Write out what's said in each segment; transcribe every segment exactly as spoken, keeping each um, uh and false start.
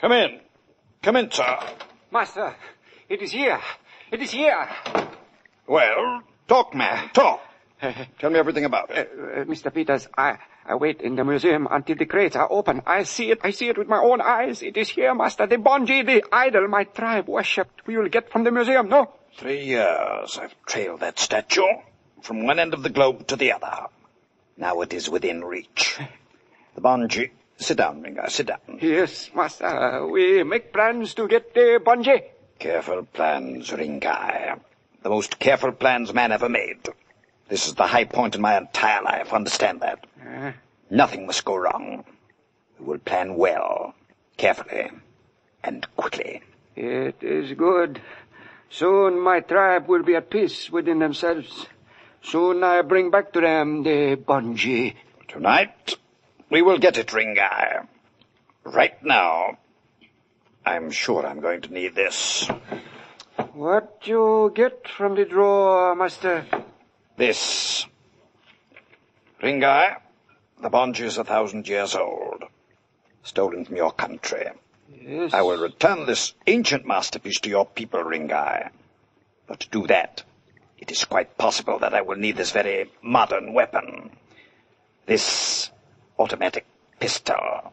Come in. Come in, sir. Master, it is here. It is here. Well, talk, man. Talk. Tell me everything about it. Uh, uh, Mister Peters, I, I wait in the museum until the crates are open. I see it. I see it with my own eyes. It is here, Master. The Bonji, the idol my tribe worshipped. We will get from the museum, no? Three years I've trailed that statue from one end of the globe to the other. Now it is within reach. The Bonji... Sit down, Ringai, sit down. Yes, Master. We make plans to get the Bonji. Careful plans, Ringai. The most careful plans man ever made. This is the high point in my entire life, understand that? Uh. Nothing must go wrong. We will plan well, carefully, and quickly. It is good. Soon my tribe will be at peace within themselves. Soon I bring back to them the Bonji. Tonight, we will get it, Ringai. Right now, I'm sure I'm going to need this. What you get from the drawer, Master? This. Ringai, the Bonji is a thousand years old. Stolen from your country. Yes. I will return this ancient masterpiece to your people, Ringai. But to do that, it is quite possible that I will need this very modern weapon. This automatic pistol.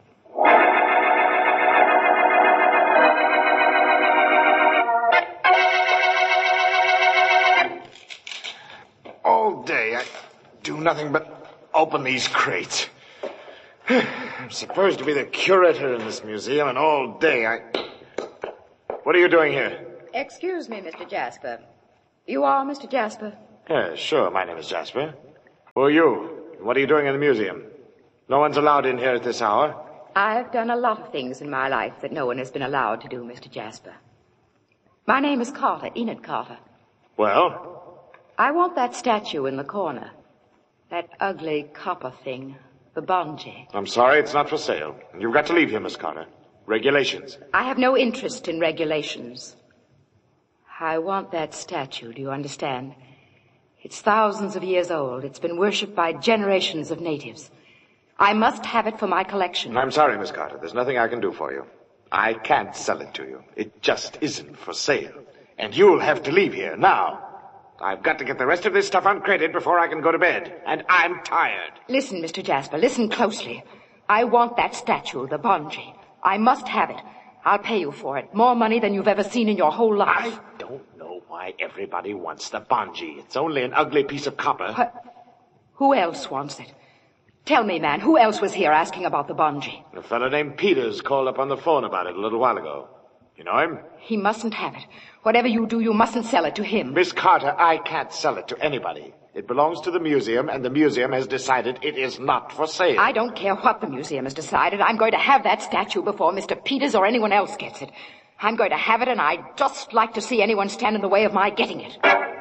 All day I do nothing but open these crates. I'm supposed to be the curator in this museum, and all day I... What are you doing here? Excuse me, Mister Jasper. You are Mister Jasper? Yes, sure, my name is Jasper. Who are you? What are you doing in the museum? No one's allowed in here at this hour. I've done a lot of things in my life that no one has been allowed to do, Mister Jasper. My name is Carter, Enid Carter. Well? I want that statue in the corner. That ugly copper thing, the Bonji. I'm sorry, it's not for sale. You've got to leave here, Miss Carter. Regulations. I have no interest in regulations. I want that statue, do you understand? It's thousands of years old. It's been worshipped by generations of natives. I must have it for my collection. I'm sorry, Miss Carter. There's nothing I can do for you. I can't sell it to you. It just isn't for sale. And you'll have to leave here now. I've got to get the rest of this stuff uncrated before I can go to bed. And I'm tired. Listen, Mister Jasper, listen closely. I want that statue, the Bonji. I must have it. I'll pay you for it. More money than you've ever seen in your whole life. I don't know why everybody wants the Bonji. It's only an ugly piece of copper. What? Who else wants it? Tell me, man, who else was here asking about the Bonji? A fellow named Peters called up on the phone about it a little while ago. You know him? He mustn't have it. Whatever you do, you mustn't sell it to him. Miss Carter, I can't sell it to anybody. It belongs to the museum, and the museum has decided it is not for sale. I don't care what the museum has decided. I'm going to have that statue before Mister Peters or anyone else gets it. I'm going to have it, and I'd just like to see anyone stand in the way of my getting it.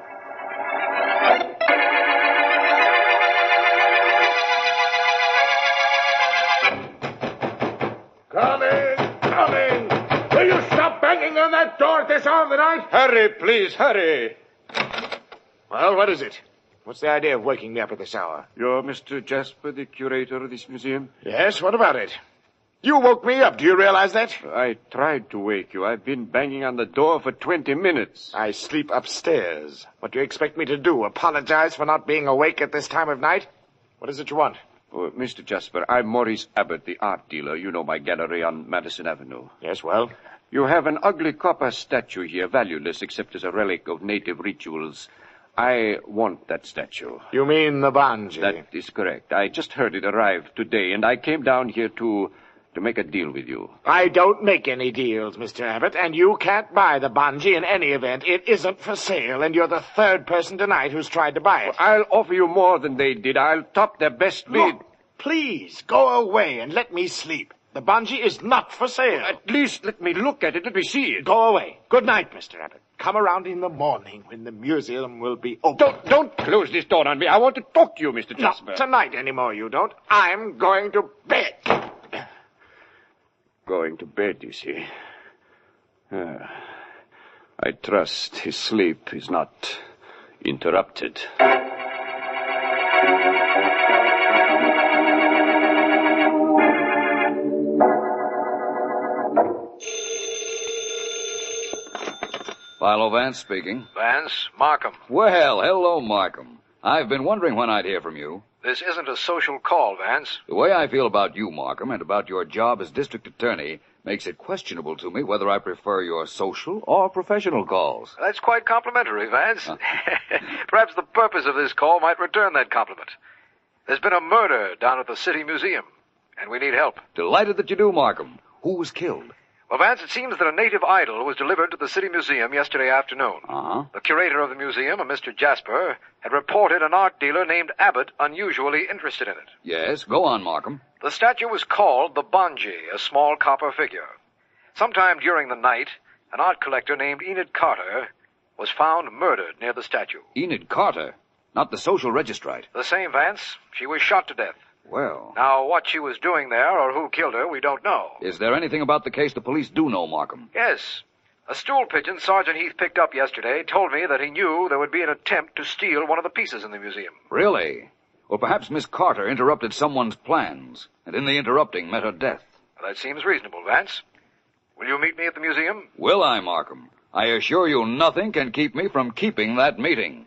Come in! Come in! Will you stop banging on that door at this hour of the night? Hurry, please, hurry. Well, what is it? What's the idea of waking me up at this hour? You're Mister Jasper, the curator of this museum? Yes, what about it? You woke me up, do you realize that? I tried to wake you. I've been banging on the door for twenty minutes. I sleep upstairs. What do you expect me to do, apologize for not being awake at this time of night? What is it you want? Oh, Mister Jasper, I'm Maurice Abbott, the art dealer. You know my gallery on Madison Avenue. Yes, well? You have an ugly copper statue here, valueless except as a relic of native rituals. I want that statue. You mean the Bonji? That is correct. I just heard it arrive today, and I came down here to... to make a deal with you. I don't make any deals, Mister Abbott, and you can't buy the Bonji in any event. It isn't for sale, and you're the third person tonight who's tried to buy it. Well, I'll offer you more than they did. I'll top their best bid. Look, please, go away and let me sleep. The Bonji is not for sale. At least let me look at it. Let me see it. Go away. Good night, Mister Abbott. Come around in the morning when the museum will be open. Don't, don't close this door on me. I want to talk to you, Mister Jasper. Not tonight anymore, you don't. I'm going to bed. Going to bed, you see. Uh, I trust his sleep is not interrupted. Philo Vance speaking. Vance, Markham. Well, hello, Markham. I've been wondering when I'd hear from you. This isn't a social call, Vance. The way I feel about you, Markham, and about your job as district attorney makes it questionable to me whether I prefer your social or professional calls. That's quite complimentary, Vance. Huh. Perhaps the purpose of this call might return that compliment. There's been a murder down at the City Museum, and we need help. Delighted that you do, Markham. Who was killed? Well, Vance, it seems that a native idol was delivered to the City Museum yesterday afternoon. Uh-huh. The curator of the museum, a Mister Jasper, had reported an art dealer named Abbott unusually interested in it. Yes, go on, Markham. The statue was called the Bonji, a small copper figure. Sometime during the night, an art collector named Enid Carter was found murdered near the statue. Enid Carter, not the social registrite. The same, Vance. She was shot to death. Well. Now, what she was doing there or who killed her, we don't know. Is there anything about the case the police do know, Markham? Yes. A stool pigeon Sergeant Heath picked up yesterday told me that he knew there would be an attempt to steal one of the pieces in the museum. Really? Well, perhaps Miss Carter interrupted someone's plans, and in the interrupting met her death. Well, that seems reasonable, Vance. Will you meet me at the museum? Will I, Markham? I assure you nothing can keep me from keeping that meeting.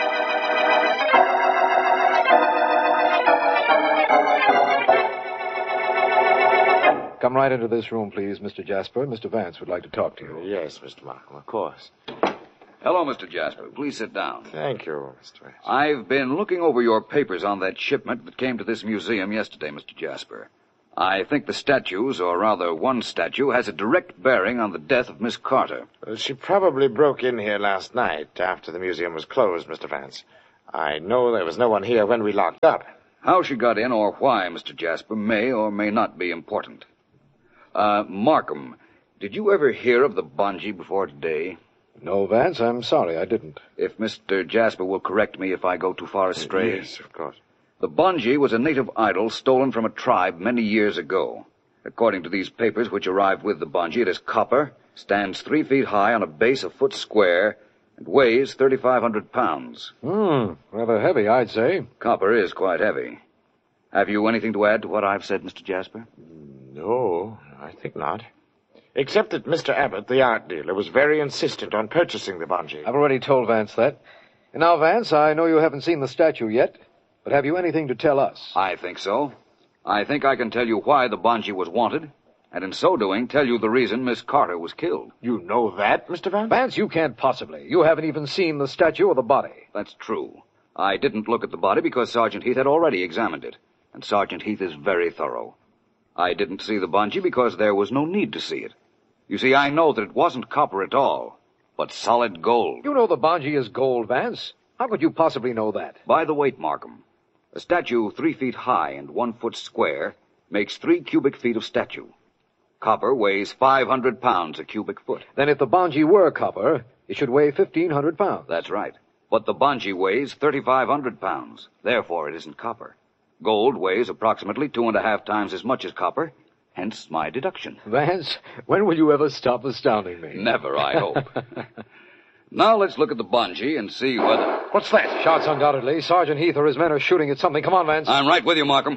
Come right into this room, please, Mister Jasper. Mister Vance would like to talk to you. Yes, Mister Markham, of course. Hello, Mister Jasper. Please sit down. Thank you, Mister Vance. I've been looking over your papers on that shipment that came to this museum yesterday, Mister Jasper. I think the statues, or rather one statue, has a direct bearing on the death of Miss Carter. Well, she probably broke in here last night after the museum was closed, Mister Vance. I know there was no one here when we locked up. How she got in or why, Mister Jasper, may or may not be important. Uh, Markham, did you ever hear of the Bonji before today? No, Vance, I'm sorry, I didn't. If Mister Jasper will correct me if I go too far astray. Yes, of course. The Bonji was a native idol stolen from a tribe many years ago. According to these papers which arrived with the Bonji, it is copper, stands three feet high on a base a foot square, and weighs thirty-five hundred pounds. Hmm, rather heavy, I'd say. Copper is quite heavy. Have you anything to add to what I've said, Mister Jasper? No, I think not. Except that Mister Abbott, the art dealer, was very insistent on purchasing the Bonji. I've already told Vance that. And now, Vance, I know you haven't seen the statue yet, but have you anything to tell us? I think so. I think I can tell you why the Bonji was wanted, and in so doing, tell you the reason Miss Carter was killed. You know that, Mister Vance? Vance, you can't possibly. You haven't even seen the statue or the body. That's true. I didn't look at the body because Sergeant Heath had already examined it, and Sergeant Heath is very thorough. I didn't see the Bonji because there was no need to see it. You see, I know that it wasn't copper at all, but solid gold. You know the Bonji is gold, Vance. How could you possibly know that? By the weight, Markham. A statue three feet high and one foot square makes three cubic feet of statue. Copper weighs five hundred pounds a cubic foot. Then if the Bonji were copper, it should weigh fifteen hundred pounds. That's right. But the Bonji weighs thirty-five hundred pounds. Therefore, it isn't copper. Gold weighs approximately two and a half times as much as copper, hence my deduction. Vance, when will you ever stop astounding me? Never, I hope. Now let's look at the Bonji and see whether... What's that? Shots, undoubtedly. Sergeant Heath or his men are shooting at something. Come on, Vance. I'm right with you, Markham.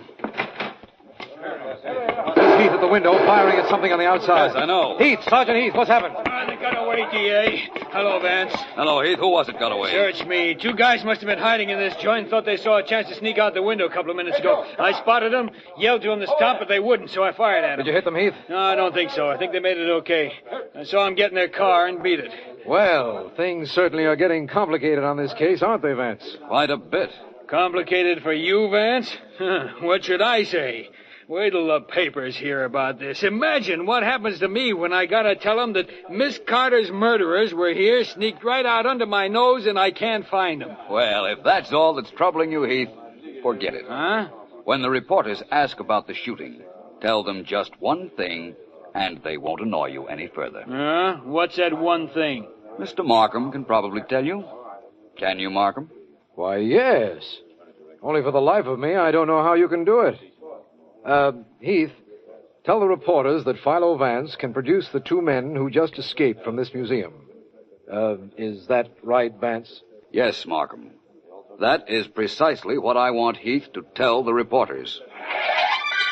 There's Heath at the window, firing at something on the outside. Yes, I know. Heath, Sergeant Heath, what's happened? Oh, they got away, D A. Hello, Vance. Hello, Heath. Who was it got away? Search me. Two guys must have been hiding in this joint and thought they saw a chance to sneak out the window a couple of minutes ago. I spotted them, yelled to them to stop, but they wouldn't, so I fired at them. Did you hit them, Heath? No, I don't think so. I think they made it okay. I saw them get in their car and beat it. Well, things certainly are getting complicated on this case, aren't they, Vance? Quite a bit. Complicated for you, Vance? What should I say? Wait till the papers hear about this. Imagine what happens to me when I gotta tell them that Miss Carter's murderers were here, sneaked right out under my nose, and I can't find them. Well, if that's all that's troubling you, Heath, forget it. Huh? When the reporters ask about the shooting, tell them just one thing, and they won't annoy you any further. Huh? What's that one thing? Mister Markham can probably tell you. Can you, Markham? Why, yes. Only for the life of me, I don't know how you can do it. Uh, Heath, tell the reporters that Philo Vance can produce the two men who just escaped from this museum. Uh, is that right, Vance? Yes, Markham. That is precisely what I want Heath to tell the reporters.